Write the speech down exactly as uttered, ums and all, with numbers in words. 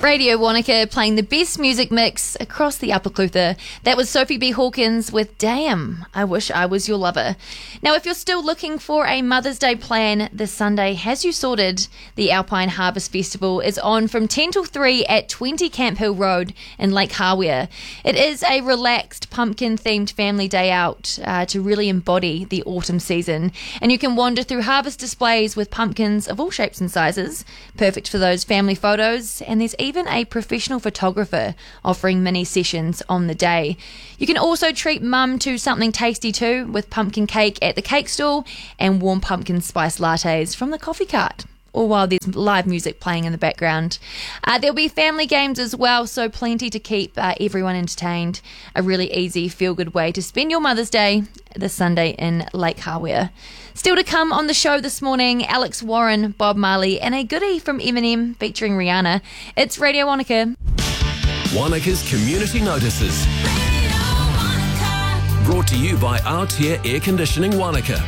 Radio Wanaka playing the best music mix across the Upper Clutha. That was Sophie B. Hawkins with Damn, I Wish I Was Your Lover. Now, if you're still looking for a Mother's Day plan this Sunday, has you sorted? The Alpine Harvest Festival is on from ten till three at twenty Camp Hill Road in Lake Hawea. It is a relaxed pumpkin-themed family day out uh, to really embody the autumn season. And you can wander through harvest displays with pumpkins of all shapes and sizes, perfect for those family photos, and there's even a professional photographer offering mini sessions on the day. You can also treat mum to something tasty too, with pumpkin cake at the cake stall and warm pumpkin spice lattes from the coffee cart, or while there's live music playing in the background. Uh, there'll be family games as well, so plenty to keep uh, everyone entertained. A really easy, feel-good way to spend your Mother's Day this Sunday in Lake Hawea. Still to come on the show this morning, Alex Warren, Bob Marley, and a goodie from Eminem featuring Rihanna. It's Radio Wanaka. Wanaka's Community Notices. Brought to you by Our Tier Air Conditioning Wanaka.